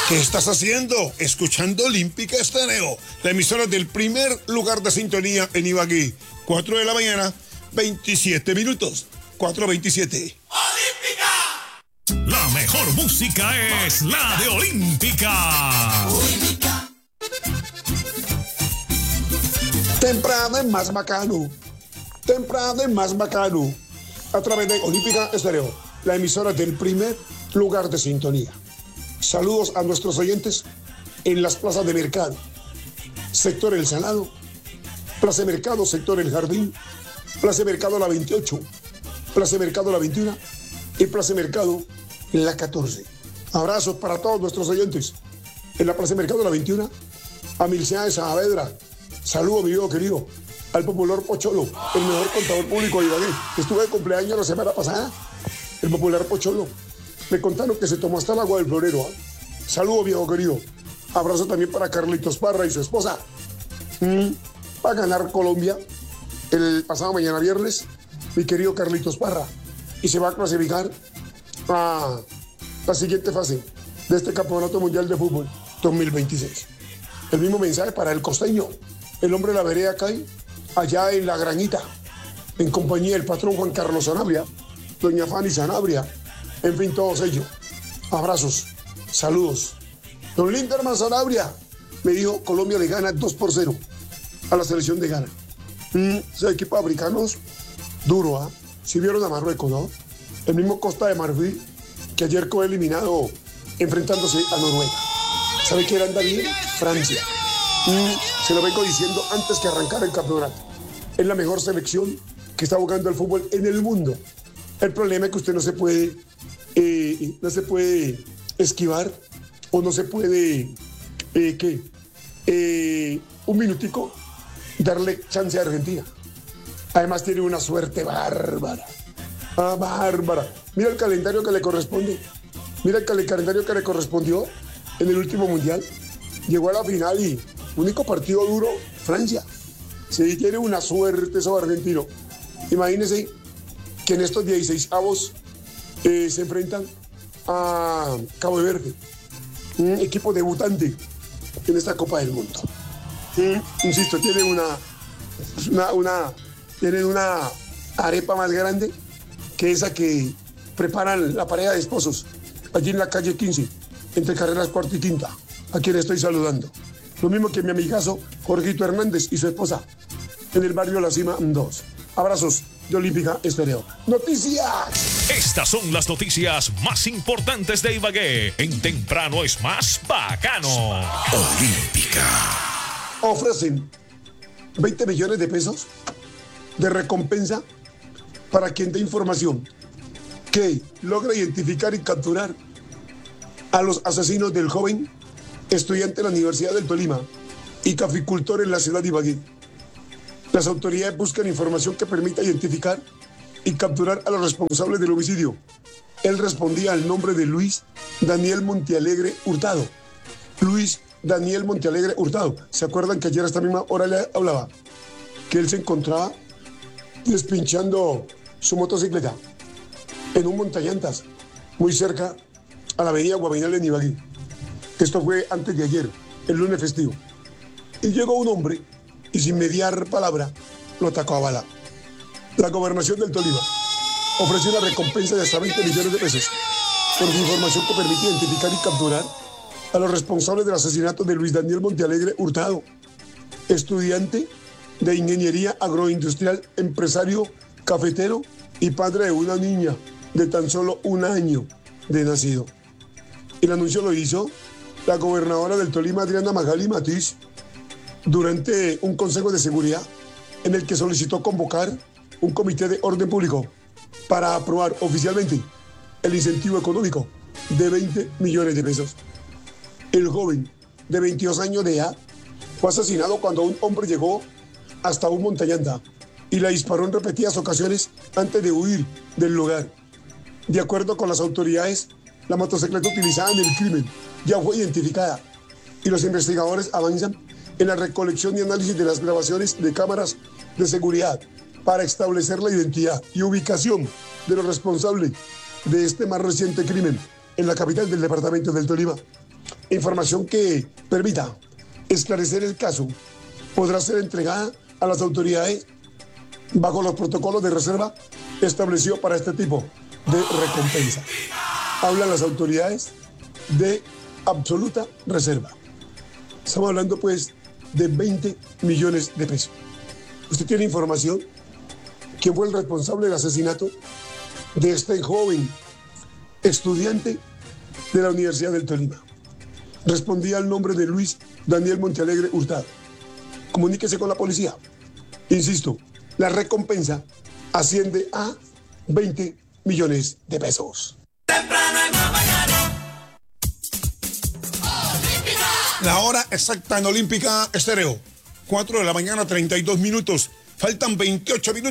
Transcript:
¿Qué estás haciendo? Escuchando Olímpica Estéreo, la emisora del primer lugar de sintonía en Ibagué. 4 de la mañana, 27 minutos. 4:27. ¡Olímpica! La mejor música es la de Olímpica. Olímpica. Temprano es más bacano. Temprano es más bacano. A través de Olímpica Estéreo, la emisora del primer lugar de sintonía. Saludos a nuestros oyentes en las plazas de mercado, sector El Salado, plaza de mercado, sector El Jardín, plaza de mercado La 28, plaza de mercado La 21 y plaza de mercado La 14. Abrazos para todos nuestros oyentes en la plaza de mercado La 21, a Mircea de Saavedra. Saludo, mi viejo querido, al popular Pocholo, el mejor contador público de Ibagué. Estuve de cumpleaños la semana pasada, el popular Pocholo. Me contaron que se tomó hasta el agua del florero. Saludo, viejo querido. Abrazo también para Carlitos Parra y su esposa. Va a ganar Colombia el pasado mañana viernes, mi querido Carlitos Parra. Y se va a clasificar a la siguiente fase de este Campeonato Mundial de Fútbol 2026. El mismo mensaje para el costeño, el hombre de la vereda Cay, allá en La Granita, en compañía del patrón Juan Carlos Sanabria, doña Fanny Sanabria. En fin, todos ellos. Abrazos, saludos. Don Linderman Sanabria me dijo: Colombia le gana 2-0 a la selección de Ghana. Ese equipo de africanos, duro, ¿ah? Si vieron a Marruecos, ¿no? El mismo Costa de Marfil, que ayer quedó eliminado enfrentándose a Noruega. ¿Sabe quién anda bien? Francia. Se lo vengo diciendo antes que arrancara el campeonato. Es la mejor selección que está jugando el fútbol en el mundo. El problema es que usted no se puede esquivar o no se puede, un minutico, darle chance a Argentina. Además tiene una suerte bárbara. Bárbara. Mira el calendario que le corresponde. Mira el calendario que le correspondió en el último mundial. Llegó a la final y único partido duro, Francia. Sí, tiene una suerte esos argentinos. Imagínense que en estos 16avos se enfrentan a Cabo Verde, un equipo debutante en esta Copa del Mundo. Insisto, tienen una arepa más grande que esa que preparan la pareja de esposos allí en la calle 15, entre carreras cuarta y quinta, a quien estoy saludando. Lo mismo que mi amigazo Jorgito Hernández y su esposa en el barrio La Cima 2. Abrazos de Olímpica Estéreo. ¡Noticias! Estas son las noticias más importantes de Ibagué. En Temprano es más bacano. Olímpica. Ofrecen 20 millones de pesos de recompensa para quien dé información que logra identificar y capturar a los asesinos del joven estudiante de la Universidad del Tolima y caficultor en la ciudad de Ibagué. Las autoridades buscan información que permita identificar y capturar a los responsables del homicidio. Él respondía al nombre de Luis Daniel Montealegre Hurtado. Luis Daniel Montealegre Hurtado. ¿Se acuerdan que ayer a esta misma hora le hablaba? Que él se encontraba despinchando su motocicleta en un montallantas muy cerca a la avenida Guavinal en Ibagué. Esto fue antes de ayer, el lunes festivo. Y llegó un hombre y sin mediar palabra lo atacó a bala. La gobernación del Tolima ofreció una recompensa de hasta 20 millones de pesos por información que permite identificar y capturar a los responsables del asesinato de Luis Daniel Montealegre Hurtado, estudiante de ingeniería agroindustrial, empresario cafetero y padre de una niña de tan solo 1 año de nacido. El anuncio lo hizo la gobernadora del Tolima, Adriana Magali Matiz, durante un consejo de seguridad en el que solicitó convocar un comité de orden público para aprobar oficialmente el incentivo económico de 20 millones de pesos. El joven de 22 años de edad fue asesinado cuando un hombre llegó hasta un montañanta y la disparó en repetidas ocasiones antes de huir del lugar. De acuerdo con las autoridades, la motocicleta utilizada en el crimen ya fue identificada y los investigadores avanzan en la recolección y análisis de las grabaciones de cámaras de seguridad para establecer la identidad y ubicación de los responsables de este más reciente crimen en la capital del departamento del Tolima. información que permita esclarecer el caso podrá ser entregada a las autoridades bajo los protocolos de reserva establecidos para este tipo de recompensa. Hablan las autoridades de absoluta reserva. Estamos hablando pues de 20 millones de pesos. ¿Usted tiene información? ¿Quién fue el responsable del asesinato de este joven estudiante de la Universidad del Tolima? Respondía al nombre de Luis Daniel Montealegre Hurtado. Comuníquese con la policía. Insisto, la recompensa asciende a 20 millones de pesos. Temprano en la mañana. La hora exacta en Olímpica Estéreo. 4 de la mañana, 32 minutos. Faltan 28 minutos.